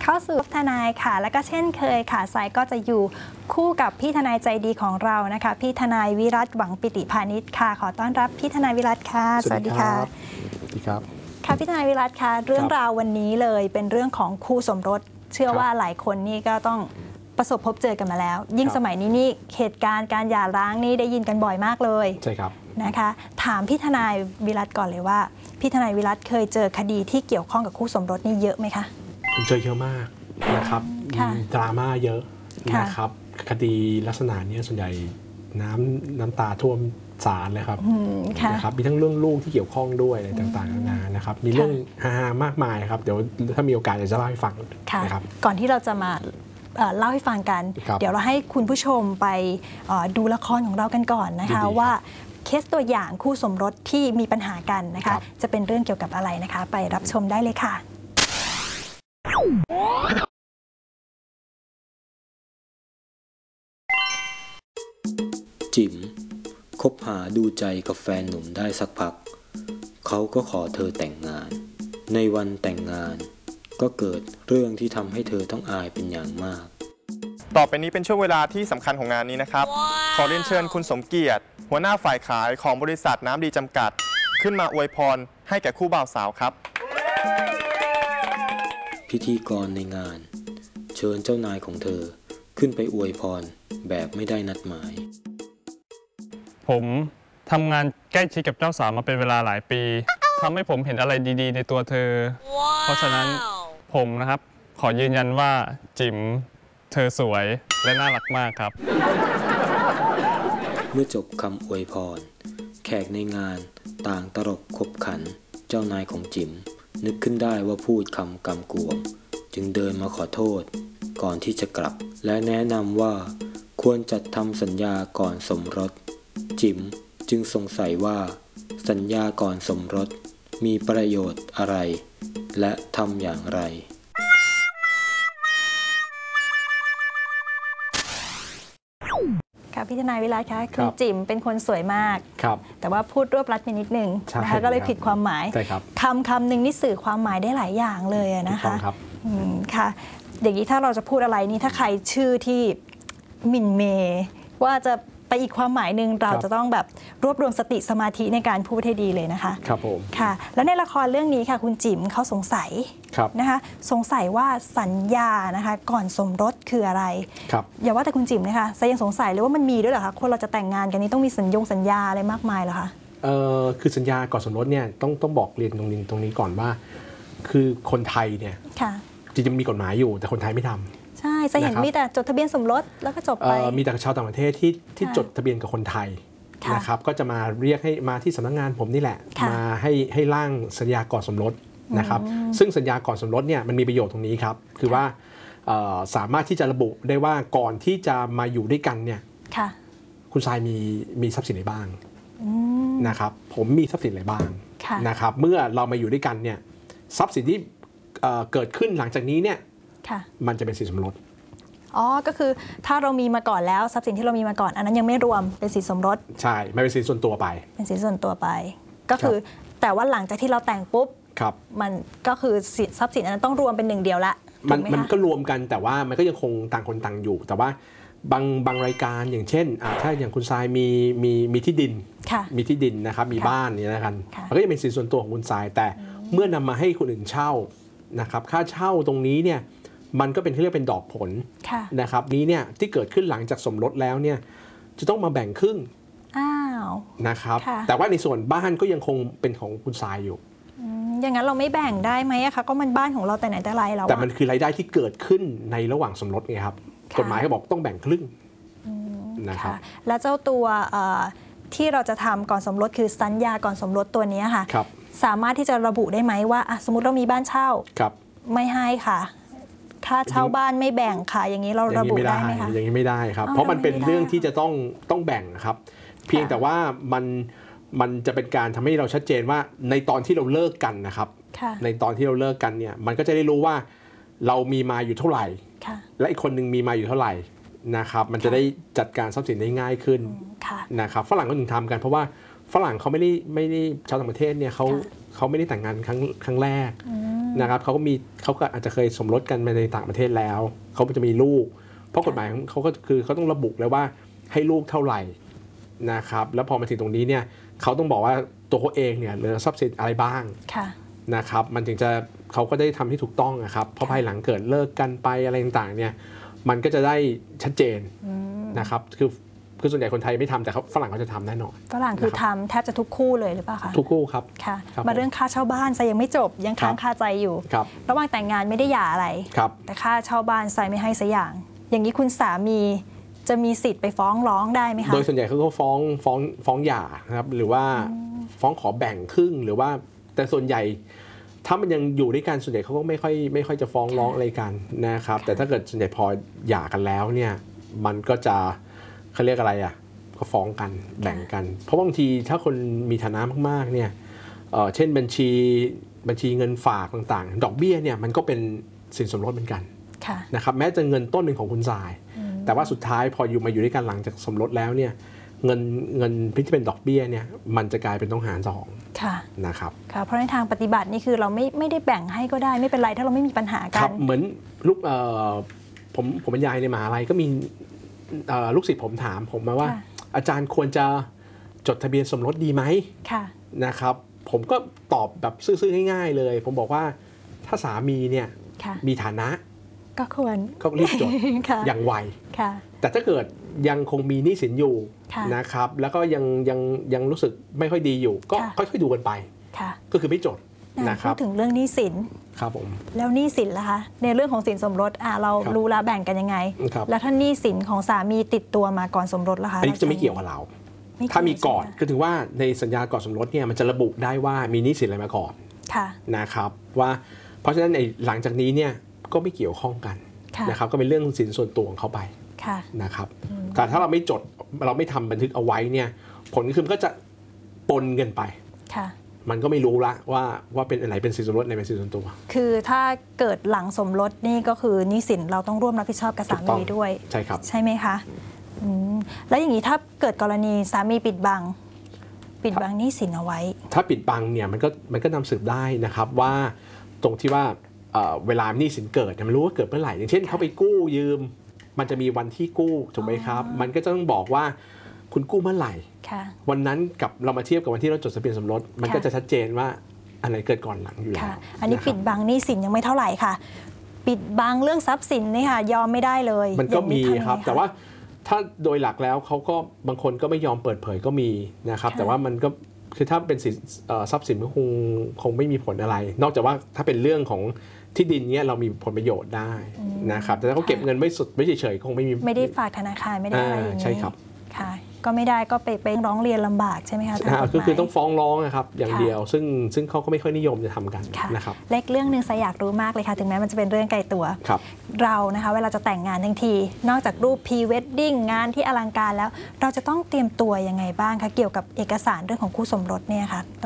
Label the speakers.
Speaker 1: เข้าสู่ทนายค่ะแล้วก็เช่นเคยค่ะสายก็จะอยู่คู่กับพี่ทนายใจดีของเรานะคะพี่ทนายวิรัตหวังปิติพานิชค่ะขอต้อนรับพี่ทนายวิรัตค่ะ
Speaker 2: สวัสดีค่ะสวัสดีครับ
Speaker 1: ค่ะพี่ทนายวิรัตค่ะเรื่องราววันนี้เลยเป็นเรื่องของคู่สมรสเชื่อว่าหลายคนนี่ก็ต้องประสบพบเจอกันมาแล้วยิ่งสมัยนี้นี่เหตุการณ์การหย่าร้างนี่ได้ยินกันบ่อยมากเลย
Speaker 2: ใช่ครับ
Speaker 1: นะคะถามพี่ทนายวิรัตก่อนเลยว่าพี่ทนายวิรัตเคยเจอคดีที่เกี่ยวข้องกับคู่สมรสนี่เยอะไหมคะ
Speaker 2: ผมเจอเยอะมากนะครับดราม่าเยอะนะครับคดีลักษณะนี้ส่วนใหญ่น้ำตาท่วมศาลเลยครับนะครับมีทั้งเรื่องลูกที่เกี่ยวข้องด้วยอะไรต่างๆนานานะครับมีเรื่องฮามากมายครับเดี๋ยวถ้ามีโอกาสจะเล่าให้ฟังนะครับ
Speaker 1: ก่อนที่เราจะมาเล่าให้ฟังกันเดี๋ยวเราให้คุณผู้ชมไปดูละครของเรากันก่อนนะคะว่าเคสตัวอย่างคู่สมรสที่มีปัญหากันนะคะจะเป็นเรื่องเกี่ยวกับอะไรนะคะไปรับชมได้เลยค่ะ
Speaker 3: จิ๋มคบหาดูใจกับแฟนหนุ่มได้สักพักเขาก็ขอเธอแต่งงานในวันแต่งงานก็เกิดเรื่องที่ทำให้เธอต้องอายเป็นอย่างมาก
Speaker 4: ต่อไปนี้เป็นช่วงเวลาที่สำคัญของงานนี้นะครับ ขอเรียนเชิญคุณสมเกียรติหัวหน้าฝ่ายขายของบริษัทน้ำดีจำกัดขึ้นมาอวยพรให้แก่คู่บ่าวสาวครับ
Speaker 3: พิธีกรในงานเชิญเจ้านายของเธอขึ้นไปอวยพรแบบไม่ได้นัดหมาย
Speaker 5: ผมทำงานใกล้ชิดกับเจ้าสาวมาเป็นเวลาหลายปีทำให้ผมเห็นอะไรดีๆในตัวเธอ เพราะฉะนั้นผมนะครับขอยืนยันว่าจิ๋มเธอสวยและน่ารักมากครับ
Speaker 3: เมื่อจบคำอวยพรแขกในงานต่างตลกขบขันเจ้านายของจิ๋มนึกขึ้นได้ว่าพูดคำกำกวมจึงเดินมาขอโทษก่อนที่จะกลับและแนะนำว่าควรจัดทำสัญญาก่อนสมรสจิ๋มจึงสงสัยว่าสัญญาก่อนสมรสมีประโยชน์อะไรและทำอย่างไร
Speaker 1: ค่ะพี่ทนายวิรัตคะคุณจิ๋มเป็นคนสวยมากแต่ว่าพูดรวบรัดไปนิดนึงนะคะก็เลยผิดความหมายคำหนึ่งนี่สื่อความหมายได้หลายอย่างเลยนะคะค่ะอย่างนี้ถ้าเราจะพูดอะไรนี่ถ้าใครชื่อที่หมิ่นเมย์ว่าจะไปอีกความหมายหนึ่งเราจะต้องแบบรวบรวมสติสมาธิในการพูดให้ดีเลยนะคะ
Speaker 2: ครับผม
Speaker 1: ค่ะแล้วในละครเรื่องนี้ค่ะคุณจิ๋มเขาสงสัยนะคะสงสัยว่าสัญญานะคะก่อนสมรสคืออะไรอย่าว่าแต่คุณจิ๋มนะคะแต่ยังสงสัยเลยว่ามันมีด้วยเหรอคะคนเราจะแต่งงานกันนี้ต้องมีสัญญาอะไรมากมายเหรอคะ
Speaker 2: คือสัญญาก่อนสมรสเนี่ยต้องบอกเรียนตรงนี้ก่อนว่าคือคนไทยเนี่ยจริงๆมีกฎหมายอยู่แต่คนไทยไม่ทำ
Speaker 1: ใช่จะเห็นมีแต่จดทะเบียนสมรสแล้วก็จบไป
Speaker 2: มีแต่ชาวต่างประเทศที่จดทะเบียนกับคนไทยนะครับก็จะมาเรียกให้มาที่สำนักงานผมนี่แหละมาให้ร่างสัญญาก่อนสมรสนะครับซึ่งสัญญาก่อนสมรสเนี่ยมันมีประโยชน์ตรงนี้ครับคือว่าสามารถที่จะระบุได้ว่าก่อนที่จะมาอยู่ด้วยกันเนี่ยคุณทรายมีทรัพย์สินอะไรบ้างนะครับผมมีทรัพย์สินอะไรบ้างนะครับเมื่อเรามาอยู่ด้วยกันเนี่ยทรัพย์สินที่เกิดขึ้นหลังจากนี้เนี่ยมันจะเป็นสินสมรส
Speaker 1: ก็คือถ้าเรามีมาก่อนแล้วทรัพย์สินที่เรามีมาก่อนอันนั้นยังไม่รวมเป็นสินสมรส
Speaker 2: ใช่ไม่เป็นสินส่วนตัวไป
Speaker 1: เป็นสินส่วนตัวไปก็คือแต่ว่าหลังจากที่เราแต่งปุ๊บมันก็คือทรัพย์สินอันนั้นต้องรวมเป็นหนึ่งเดียวละ
Speaker 2: มันก็รวมกันแต่ว่ามันก็ยังคงต่างคนต่างอยู่แต่ว่าบางรายการอย่างเช่นถ้าอย่างคุณทรายมีที่ดินมีที่ดินนะครับมีบ้านนี่นะครับมันก็จะเป็นสินส่วนตัวของคุณทรายแต่เมื่อนำมาให้คนอื่นเช่านะครับค่าเช่าตรงนี้เนี่ยมันก็เป็นที่เรียกเป็นดอกผลนะครับนี้เนี่ยที่เกิดขึ้นหลังจากสมรสแล้วเนี่ยจะต้องมาแบ่งครึ่งนะครับแต่ว่าในส่วนบ้านก็ยังคงเป็นของคุณทรายอยู่
Speaker 1: อย่างนั้นเราไม่แบ่งได้ไหมคะก็มันบ้านของเราแต่ไหนแต่ไรแล้ว
Speaker 2: แต่มันคือรายได้ที่เกิดขึ้นในระหว่างสมรสไงครับกฎหมายเขาบอกต้องแบ่งครึ่งนะครับ
Speaker 1: แล้วเจ้าตัวที่เราจะทำก่อนสมรสคือสัญญาก่อนสมรสตัวนี้ค่ะสามารถที่จะระบุได้ไหมว่าสมมติเรามีบ้านเช่าไม่ให้ค่ะค่าเช่าบ้านไม่แบ่งค่ะอย่างนี้เราระบุได้ไหมคะ
Speaker 2: อย่างนี้ไม่ได้ครับเพราะมันเป็นเรื่องที่จะต้องแบ่งครับเพียงแต่ว่ามันจะเป็นการทำให้เราชัดเจนว่าในตอนที่เราเลิกกันนะครับในตอนที่เราเลิกกันเนี่ยมันก็จะได้รู้ว่าเรามีมาอยู่เท่าไหร่และอีกคนนึงมีมาอยู่เท่าไหร่นะครับมันจะได้จัดการทรัพย์สินได้ง่ายขึ้นนะครับฝรั่งก็ถึงทำกันเพราะว่าฝรั่งเขาไม่ได้ชาวต่างประเทศเนี่ยเขาไม่ได้แต่งงานครั้งแรกนะครับเขาก็อาจจะเคยสมรสกันในต่างประเทศแล้วเขาจะมีลูกเพราะกฎหมายเขาก็คือเขาต้องระบุแล้วว่าให้ลูกเท่าไหร่นะครับแล้วพอมาถึงตรงนี้เนี่ยเขาต้องบอกว่าตัวเขาเองเนี่ยเหลือทรัพย์สินอะไรบ้างนะครับมันถึงจะเขาก็ได้ทำที่ถูกต้องนะครับเพราะภายหลังเกิดเลิกกันไปอะไรต่างๆเนี่ยมันก็จะได้ชัดเจนนะครับคือส่วนใหญ่คนไทยไม่ทำแต่ฝรั่งเขาจะทำแน่นอน
Speaker 1: ฝรั่งคือทำแทบจะทุกคู่เลยหรือเปล่าคะ
Speaker 2: ทุกคู่ครับ
Speaker 1: ค่ะมาเรื่องค่าเช่าบ้านไซยังไม่จบยังค้างคาใจอยู่ระหว่างแต่งงานไม่ได้หย่าอะไรแต่ค่าเช่าบ้านไซไม่ให้สักอย่างนี้คุณสามีจะมีสิทธิ์ไปฟ้องร้องได้ไหมคะ
Speaker 2: โดยส่วนใหญ่เขาก็ฟ้องหย่านะครับหรือว่าฟ้องขอแบ่งครึ่งหรือว่าแต่ส่วนใหญ่ถ้ามันยังอยู่ด้วยกันส่วนใหญ่เขาก็ไม่ค่อยจะฟ้องร้องอะไรกันนะครับแต่ถ้าเกิดส่วนใหญ่พอหย่ากันแล้วเนี่ยมันก็จะเขาเรียกอะไรอ่ะก็ฟ้องกันแบ่งกันเพราะบางทีถ้าคนมีฐานะมากๆเนี่ยเช่นบัญชีเงินฝากต่างๆดอกเบี้ยเนี่ยมันก็เป็นสินสมรสเหมือนกันนะครับแม้จะเงินต้นหนึ่งของคุณทรายแต่ว่าสุดท้ายพอมาอยู่ด้วยกันหลังจากสมรสแล้วเนี่ยเงินที่เป็นดอกเบี้ยเนี่ยมันจะกลายเป็นต้องหาร2นะครับ
Speaker 1: เพราะในทางปฏิบัตินี่คือเราไม่ได้แบ่งให้ก็ได้ไม่เป็นไรถ้าเราไม่มีปัญหากัน
Speaker 2: เหมือนลูกผมบรรยายในมหาลัยก็มีลูกศิษย์ผมถามผมมาว่าอาจารย์ควรจะจดทะเบียนสมรสดีไหมนะครับผมก็ตอบแบบซื่อๆง่ายๆเลยผมบอกว่าถ้าสามีเนี่ยมีฐานะ
Speaker 1: ก็ควร
Speaker 2: ก็รีบจดอย่างไวแต่ถ้าเกิดยังคงมีหนี้สินอยู่นะครับแล้วก็ยังรู้สึกไม่ค่อยดีอยู่ก็ค่อยๆดูกันไปก็คือไม่จดนะครับ
Speaker 1: พูดถึงเรื่องหนี้สิน
Speaker 2: ครับผม
Speaker 1: แล้วหนี้สินล่ะคะในเรื่องของสินสมรสเรารู้แล้วแบ่งกันยังไงแล้วถ้าหนี้สินของสามีติดตัวมาก่อนสมรสล่ะคะ
Speaker 2: อันนี้จะไม่เกี่ยวกับเราถ้ามีก่อนก็ถือว่าในสัญญาก่อนสมรสเนี่ยมันจะระบุได้ว่ามีหนี้สินอะไรมาก่อนนะครับว่าเพราะฉะนั้นหลังจากนี้เนี่ยก็ไม่เกี่ยวข้องกันนะครับก็เป็นเรื่องสินส่วนตัวของเขาไปนะครับแต่ถ้าเราไม่จดเราไม่ทำบันทึกเอาไว้เนี่ยผลคือมันก็จะปนกันไปมันก็ไม่รู้ละว่าเป็นอะไรเป็นสินสมรสในเป็นสินส่วนตัว
Speaker 1: คือถ้าเกิดหลังสมรสนี่ก็คือหนี้สินเราต้องร่วมรับผิดชอบกับสามีด้วย
Speaker 2: ใช่ครับ
Speaker 1: ใช่ไหมคะแล้วอย่างนี้ถ้าเกิดกรณีสามีปิดบังหนี้สินเอาไว้
Speaker 2: ถ้าปิดบังเนี่ยมันก็นำสืบได้นะครับว่าตรงที่ว่าเวลาหนี้สินเกิดมันรู้ว่าเกิดเมื่อไหร่อย่างเช่นเขาไปกู้ยืมมันจะมีวันที่กู้ถูกไหมครับมันก็จะต้องบอกว่าคุณกู้เมื่อไหร่วันนั้นกับเรามาเทียบกับวันที่เราจดทะเบียนสมรสมันก็จะชัดเจนว่าอะไรเกิดก่อนหลังอยู่แล้ว
Speaker 1: อันนี้ปิดบังหนี้สินยังไม่เท่าไหร่ค่ะปิดบังเรื่องทรัพย์สินนี่ค่ะยอมไม่ได้เลย
Speaker 2: มันก็มีครับแต่ว่าถ้าโดยหลักแล้วเขาก็บางคนก็ไม่ยอมเปิดเผยก็มีนะครับแต่ว่ามันก็คือถ้าเป็นทรัพย์สินก็คงไม่มีผลอะไรนอกจากว่าถ้าเป็นเรื่องของที่ดินเนี้ยเรามีผลประโยชน์ได้นะครับแต่ถ้าเขาเก็บเงินไม่เฉยๆคง
Speaker 1: ไม่ได้ฝากธนาคารไม่ได้อะไรอย่างนี้
Speaker 2: ใช่ครับ
Speaker 1: ค่ะก็ไม่ได้ก็ไปร้องเรียนลำบากใช่ไหมคะ
Speaker 2: คือต้องฟ้องร้องนะครับอย่างเดียวซึ่งเขาก็ไม่ค่อยนิยมจะทำกันนะครับ
Speaker 1: เล็กเรื่องนึงสอยากรู้มากเลยค่ะถึงแม้มันจะเป็นเรื่องไกลตัวเรานะคะเวลาจะแต่งงานทั้งทีนอกจากรูป Pre-Wedding งานที่อลังการแล้วเราจะต้องเตรียมตัวยังไงบ้างคะเกี่ยวกับเอกสารเรื่องของคู่สมรสเนี่ยค่ะ